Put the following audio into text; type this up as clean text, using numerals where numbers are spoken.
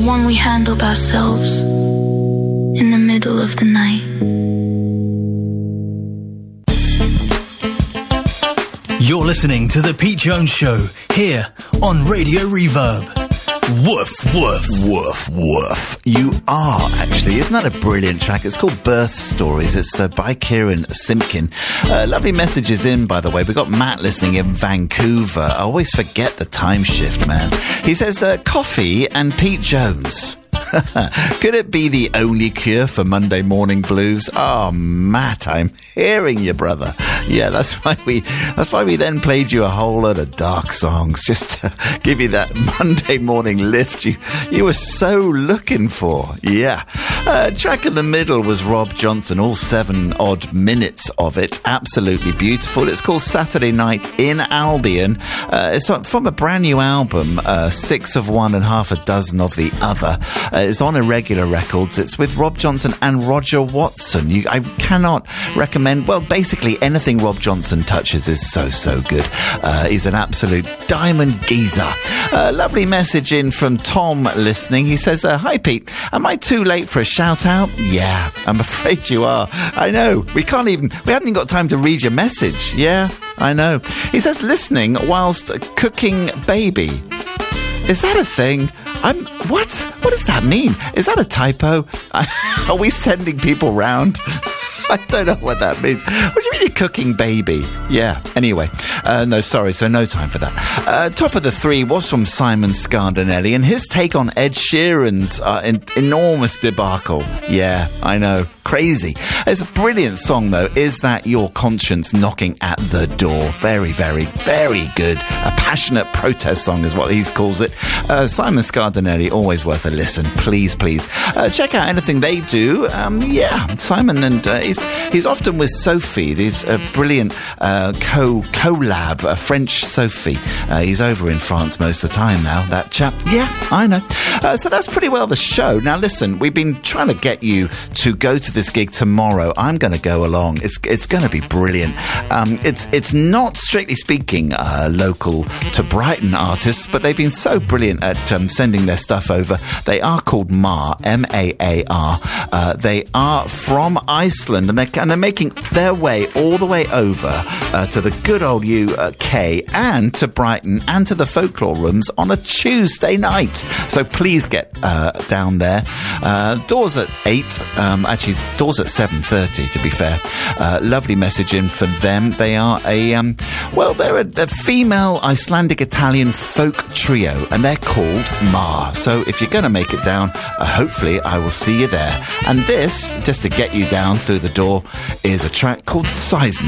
one we handled ourselves in the middle of the night. You're listening to The Pete Jones Show, here on Radio Reverb. Woof, woof. Woof, woof. You are, actually. Isn't that a brilliant track? It's called Birth Stories. It's by Kieran Simpkin. Lovely messages in, by the way. We've got Matt listening in Vancouver. I always forget the time shift, man. He says, coffee and Pete Jones. Could it be the only cure for Monday morning blues? Oh, Matt, I'm hearing you, brother. Yeah, that's why we then played you a whole lot of dark songs, just to give you that Monday morning lift you were so looking for. Yeah. Track in the middle was Rob Johnson, all 7 odd minutes of it. Absolutely beautiful. It's called Saturday Night in Albion. It's from a brand new album, 6 of one and half a dozen of the other. It's on Irregular Records. It's with Rob Johnson and Roger Watson. I cannot recommend, well, basically anything Rob Johnson touches is so good. He's an absolute diamond geezer. Lovely message in from Tom listening. He says, hi Pete, am I too late for a shout out? Yeah, I'm afraid you are. I know. We haven't even got time to read your message. Yeah, I know. He says, listening whilst cooking baby. Is that a thing? What? What does that mean? Is that a typo? Are we sending people round? I don't know what that means. What do you mean you're cooking baby? Yeah, anyway. No, sorry, so no time for that. Top of the 3 was from Simon Scardanelli and his take on Ed Sheeran's enormous debacle. Yeah, I know. Crazy. It's a brilliant song, though. Is That Your Conscience Knocking at the Door? Very, very, very good. A passionate protest song is what he calls it. Simon Scardanelli, always worth a listen. Please, please. Check out anything they do. Yeah, Simon, and he's often with Sophie. There's a brilliant collab, a French Sophie. He's over in France most of the time now, that chap. Yeah, I know. So that's pretty well the show. Now, listen, we've been trying to get you to go to this gig tomorrow. I'm going to go along. It's going to be brilliant. It's not, strictly speaking, local to Brighton artists, but they've been so brilliant at sending their stuff over. They are called Maar, M-A-A-R. They are from Iceland, and they're making their way all the way over to the good old UK and to Brighton and to the Folklore Rooms on a Tuesday night. So please get down there. Doors at 8. Actually, doors at 7:30, to be fair. Lovely message in for them. They are they're a female Icelandic Italian folk trio, and they're called Maar. So if you're going to make it down, hopefully I will see you there. And this, just to get you down through the door, is a track called Seismic.